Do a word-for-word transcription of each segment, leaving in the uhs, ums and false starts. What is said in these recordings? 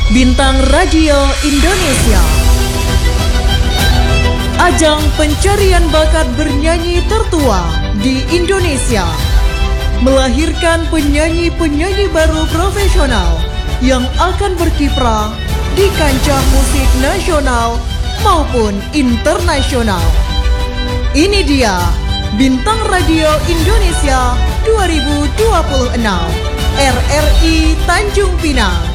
Bintang Radio Indonesia. Ajang pencarian bakat bernyanyi tertua di Indonesia, melahirkan penyanyi-penyanyi baru profesional yang akan berkiprah di kancah musik nasional maupun internasional. Ini dia Bintang Radio Indonesia dua ribu dua puluh enam R R I Tanjung Pinang.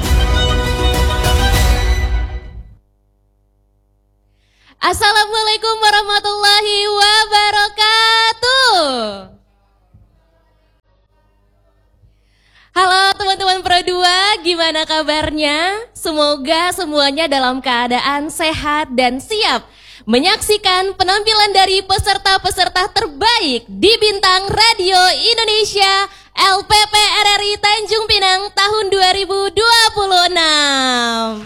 Assalamualaikum warahmatullahi wabarakatuh. Halo teman-teman Pro dua, gimana kabarnya? Semoga semuanya dalam keadaan sehat dan siap menyaksikan penampilan dari peserta-peserta terbaik di Bintang Radio Indonesia L P P R R I Tanjung Pinang tahun dua ribu dua puluh enam.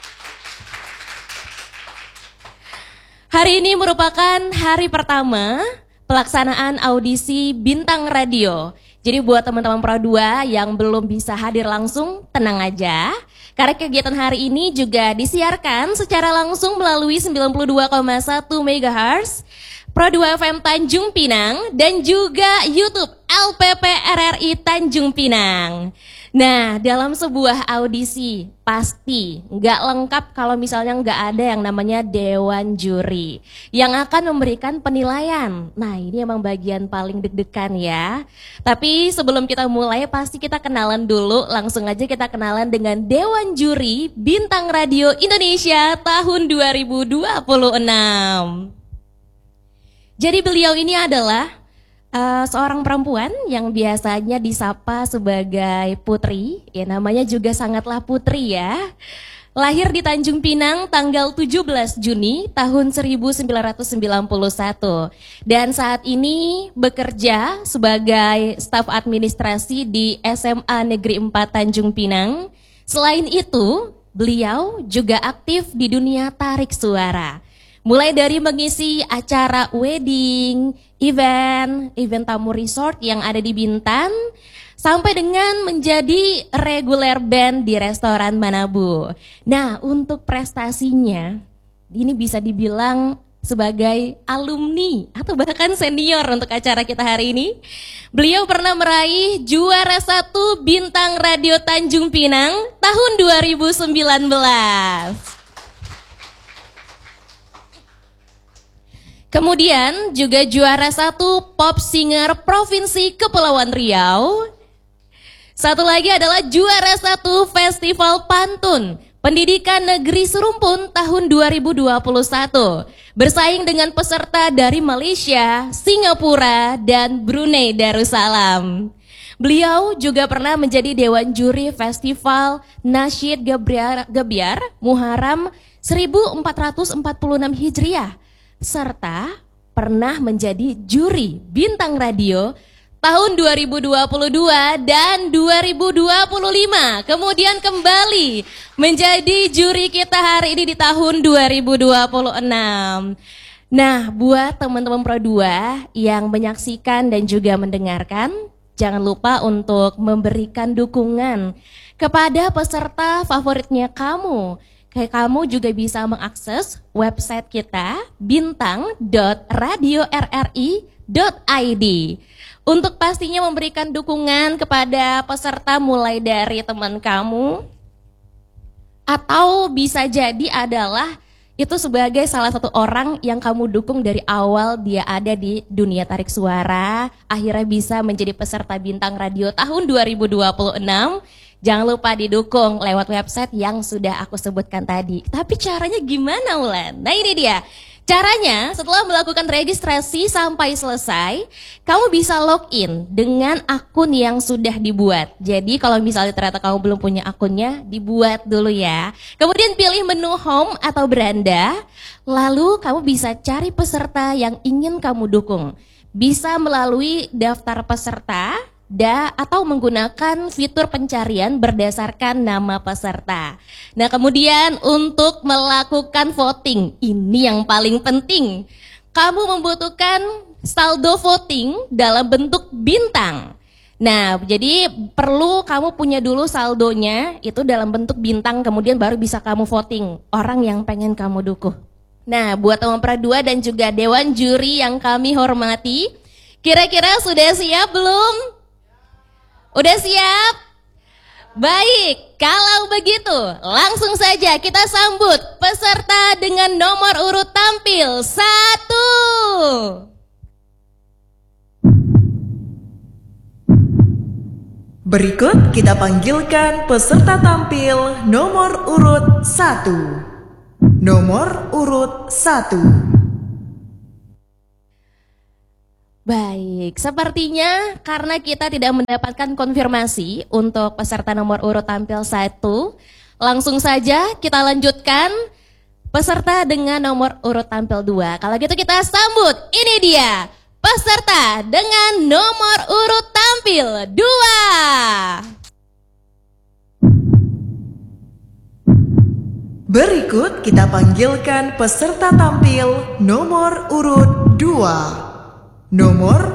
Hari ini merupakan hari pertama pelaksanaan audisi Bintang Radio. Jadi buat teman-teman Pro dua yang belum bisa hadir langsung, tenang aja. Karena kegiatan hari ini juga disiarkan secara langsung melalui sembilan puluh dua koma satu megahertz Pro dua F M Tanjung Pinang dan juga YouTube L P P R R I Tanjung Pinang. Nah, dalam sebuah audisi pasti nggak lengkap kalau misalnya nggak ada yang namanya Dewan Juri yang akan memberikan penilaian. Nah, ini emang bagian paling deg-degan ya. Tapi sebelum kita mulai pasti kita kenalan dulu, langsung aja kita kenalan dengan Dewan Juri Bintang Radio Indonesia tahun dua ribu dua puluh enam. Jadi beliau ini adalah Uh, seorang perempuan yang biasanya disapa sebagai Putri, ya namanya juga sangatlah Putri ya. Lahir di Tanjung Pinang tanggal tujuh belas Juni tahun seribu sembilan ratus sembilan puluh satu dan saat ini bekerja sebagai staf administrasi di S M A Negeri empat Tanjung Pinang. Selain itu, beliau juga aktif di dunia tarik suara. Mulai dari mengisi acara wedding, event, event tamu resort yang ada di Bintan, sampai dengan menjadi reguler band di restoran Manabu. Nah, untuk prestasinya, ini bisa dibilang sebagai alumni atau bahkan senior untuk acara kita hari ini. Beliau pernah meraih juara satu Bintang Radio Tanjung Pinang tahun dua ribu sembilan belas. Kemudian juga juara satu Pop Singer Provinsi Kepulauan Riau. Satu lagi adalah juara satu Festival Pantun Pendidikan Negeri Serumpun tahun dua ribu dua puluh satu. Bersaing dengan peserta dari Malaysia, Singapura, dan Brunei Darussalam. Beliau juga pernah menjadi Dewan Juri Festival Nasyid Gebiar, Gebiar Muharram seribu empat ratus empat puluh enam Hijriah. Serta pernah menjadi juri Bintang Radio tahun dua ribu dua puluh dua dan dua ribu dua puluh lima. Kemudian kembali menjadi juri kita hari ini di tahun dua ribu dua puluh enam. Nah, buat teman-teman Pro dua yang menyaksikan dan juga mendengarkan, jangan lupa untuk memberikan dukungan kepada peserta favoritnya kamu. Kayak kamu juga bisa mengakses website kita bintang dot radio r r i dot i d untuk pastinya memberikan dukungan kepada peserta mulai dari teman kamu atau bisa jadi adalah itu sebagai salah satu orang yang kamu dukung dari awal dia ada di dunia tarik suara, akhirnya bisa menjadi peserta Bintang Radio tahun dua ribu dua puluh enam. Jangan lupa didukung lewat website yang sudah aku sebutkan tadi. Tapi caranya gimana, Ulan? Nah, ini dia. Caranya, setelah melakukan registrasi sampai selesai, kamu bisa login dengan akun yang sudah dibuat. Jadi kalau misalnya ternyata kamu belum punya akunnya, dibuat dulu ya. Kemudian pilih menu home atau beranda, lalu kamu bisa cari peserta yang ingin kamu dukung. Bisa melalui daftar peserta, Da, atau menggunakan fitur pencarian berdasarkan nama peserta. Nah, kemudian untuk melakukan voting, ini yang paling penting. Kamu membutuhkan saldo voting dalam bentuk bintang. Nah, jadi perlu kamu punya dulu saldonya itu dalam bentuk bintang, kemudian baru bisa kamu voting orang yang pengen kamu dukung. Nah, buat teman pra dua dan juga dewan juri yang kami hormati, kira-kira sudah siap belum? Udah siap? Baik, kalau begitu langsung saja kita sambut peserta dengan nomor urut tampil satu. Berikut kita panggilkan peserta tampil nomor urut satu. Nomor urut satu. Baik, sepertinya karena kita tidak mendapatkan konfirmasi untuk peserta nomor urut tampil satu, langsung saja kita lanjutkan peserta dengan nomor urut tampil dua. Kalau gitu kita sambut, ini dia peserta dengan nomor urut tampil dua. Berikut kita panggilkan peserta tampil nomor urut dua. Nomor